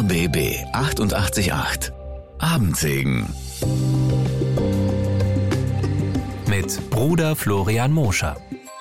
RBB 888 Abendsegen. Mit Bruder Florian Moscher.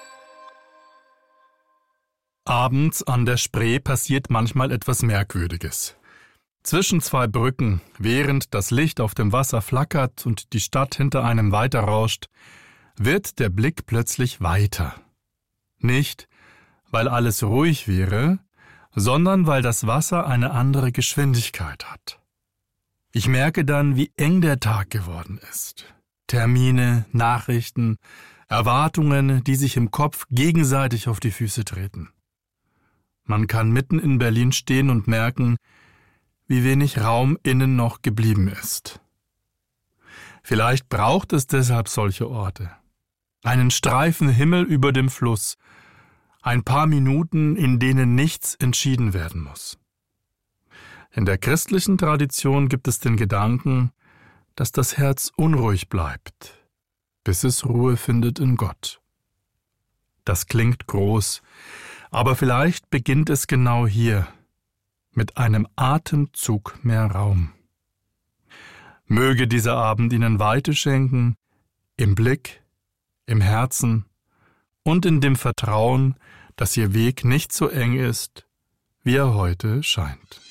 Abends an der Spree passiert manchmal etwas Merkwürdiges. Zwischen zwei Brücken, während das Licht auf dem Wasser flackert und die Stadt hinter einem weiterrauscht, wird der Blick plötzlich weiter. Nicht, weil alles ruhig wäre, sondern weil das Wasser eine andere Geschwindigkeit hat. Ich merke dann, wie eng der Tag geworden ist. Termine, Nachrichten, Erwartungen, die sich im Kopf gegenseitig auf die Füße treten. Man kann mitten in Berlin stehen und merken, wie wenig Raum innen noch geblieben ist. Vielleicht braucht es deshalb solche Orte. Einen Streifen Himmel über dem Fluss, ein paar Minuten, in denen nichts entschieden werden muss. In der christlichen Tradition gibt es den Gedanken, dass das Herz unruhig bleibt, bis es Ruhe findet in Gott. Das klingt groß, aber vielleicht beginnt es genau hier, mit einem Atemzug mehr Raum. Möge dieser Abend Ihnen Weite schenken, im Blick, im Herzen und in dem Vertrauen, dass Ihr Weg nicht so eng ist, wie er heute scheint.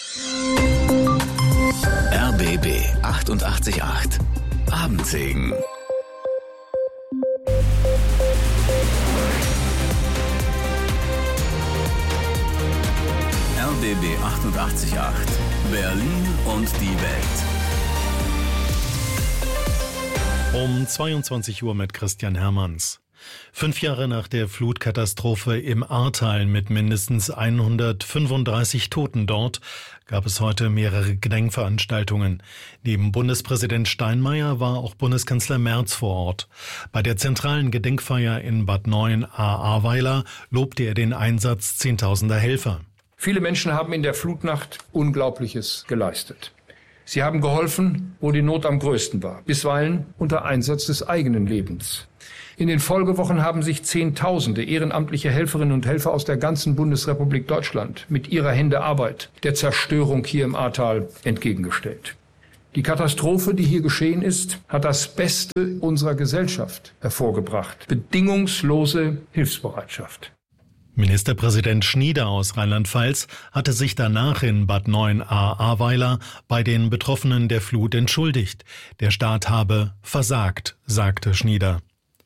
RBB 888 Abendsegen. RBB 888 Berlin und die Welt. Um 22 Uhr mit Christian Hermanns. 5 Jahre nach der Flutkatastrophe im Ahrtal mit mindestens 135 Toten dort gab es heute mehrere Gedenkveranstaltungen. Neben Bundespräsident Steinmeier war auch Bundeskanzler Merz vor Ort. Bei der zentralen Gedenkfeier in Bad 9 Ahrweiler lobte er den Einsatz Zehntausender Helfer. Viele Menschen haben in der Flutnacht Unglaubliches geleistet. Sie haben geholfen, wo die Not am größten war, bisweilen unter Einsatz des eigenen Lebens. In den Folgewochen haben sich Zehntausende ehrenamtliche Helferinnen und Helfer aus der ganzen Bundesrepublik Deutschland mit ihrer Hände Arbeit der Zerstörung hier im Ahrtal entgegengestellt. Die Katastrophe, die hier geschehen ist, hat das Beste unserer Gesellschaft hervorgebracht: bedingungslose Hilfsbereitschaft. Ministerpräsident Schnieder aus Rheinland-Pfalz hatte sich danach in Bad 9 Ahrweiler bei den Betroffenen der Flut entschuldigt. Der Staat habe versagt, sagte Schnieder.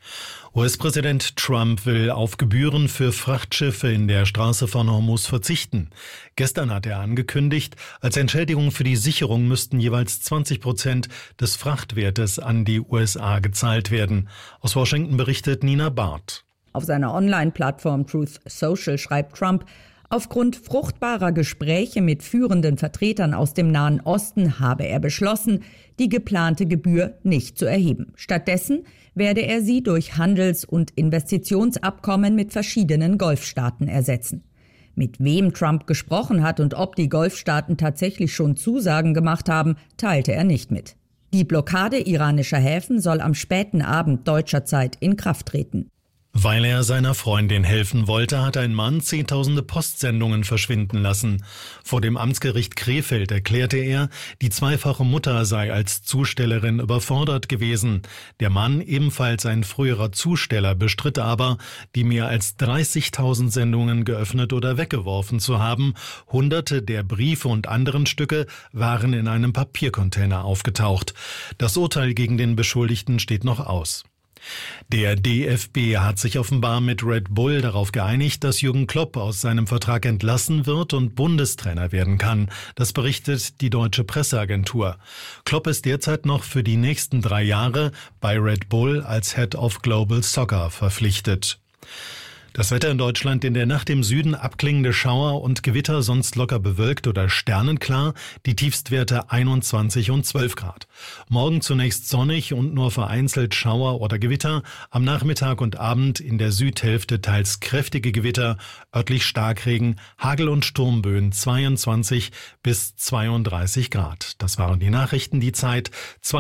US-Präsident Trump will auf Gebühren für Frachtschiffe in der Straße von Hormuz verzichten. Gestern hat er angekündigt, als Entschädigung für die Sicherung müssten jeweils 20% des Frachtwertes an die USA gezahlt werden. Aus Washington berichtet Nina Barth. Auf seiner Online-Plattform Truth Social schreibt Trump, aufgrund fruchtbarer Gespräche mit führenden Vertretern aus dem Nahen Osten habe er beschlossen, die geplante Gebühr nicht zu erheben. Stattdessen werde er sie durch Handels- und Investitionsabkommen mit verschiedenen Golfstaaten ersetzen. Mit wem Trump gesprochen hat und ob die Golfstaaten tatsächlich schon Zusagen gemacht haben, teilte er nicht mit. Die Blockade iranischer Häfen soll am späten Abend deutscher Zeit in Kraft treten. Weil er seiner Freundin helfen wollte, hat ein Mann Zehntausende Postsendungen verschwinden lassen. Vor dem Amtsgericht Krefeld erklärte er, die zweifache Mutter sei als Zustellerin überfordert gewesen. Der Mann, ebenfalls ein früherer Zusteller, bestritt aber, die mehr als 30.000 Sendungen geöffnet oder weggeworfen zu haben. Hunderte der Briefe und anderen Stücke waren in einem Papiercontainer aufgetaucht. Das Urteil gegen den Beschuldigten steht noch aus. Der DFB hat sich offenbar mit Red Bull darauf geeinigt, dass Jürgen Klopp aus seinem Vertrag entlassen wird und Bundestrainer werden kann. Das berichtet die deutsche Presseagentur. Klopp ist derzeit noch für die nächsten 3 Jahre bei Red Bull als Head of Global Soccer verpflichtet. Das Wetter in Deutschland: in der Nacht im Süden abklingende Schauer und Gewitter, sonst locker bewölkt oder sternenklar, die Tiefstwerte 21 und 12 Grad. Morgen zunächst sonnig und nur vereinzelt Schauer oder Gewitter, am Nachmittag und Abend in der Südhälfte teils kräftige Gewitter, örtlich Starkregen, Hagel und Sturmböen 22 bis 32 Grad. Das waren die Nachrichten, die Zeit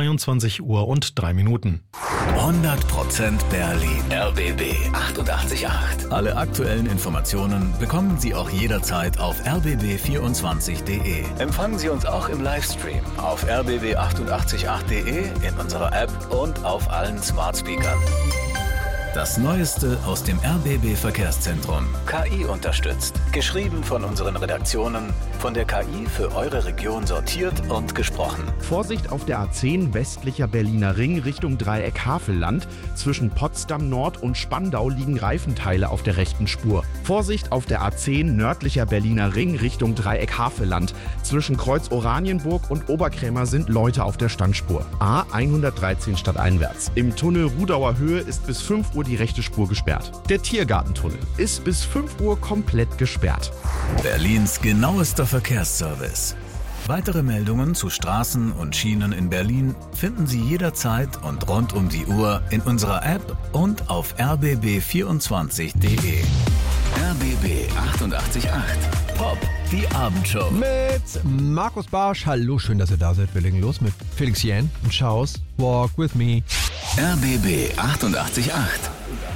22 Uhr und 3 Minuten. 100% Berlin. RBB 888. Alle aktuellen Informationen bekommen Sie auch jederzeit auf rbb24.de. Empfangen Sie uns auch im Livestream auf rbb888.de, in unserer App und auf allen Smart Speakern. Das Neueste aus dem RBB Verkehrszentrum. KI unterstützt. Geschrieben von unseren Redaktionen. Von der KI für eure Region sortiert und gesprochen. Vorsicht auf der A10 westlicher Berliner Ring Richtung Dreieck Havelland. Zwischen Potsdam Nord und Spandau liegen Reifenteile auf der rechten Spur. Vorsicht auf der A10 nördlicher Berliner Ring Richtung Dreieck Havelland. Zwischen Kreuz Oranienburg und Oberkrämer sind Leute auf der Standspur. A113 stadteinwärts. Im Tunnel Rudauer Höhe ist bis 5 Uhr die rechte Spur gesperrt. Der Tiergartentunnel ist bis 5 Uhr komplett gesperrt. Berlins genauester Verkehrsservice. Weitere Meldungen zu Straßen und Schienen in Berlin finden Sie jederzeit und rund um die Uhr in unserer App und auf rbb24.de. RBB 888 Pop, die Abendshow. Mit Markus Barsch. Hallo, schön, dass ihr da seid. Wir legen los mit Felix Jähn und Schaus. Walk with me. RBB 888.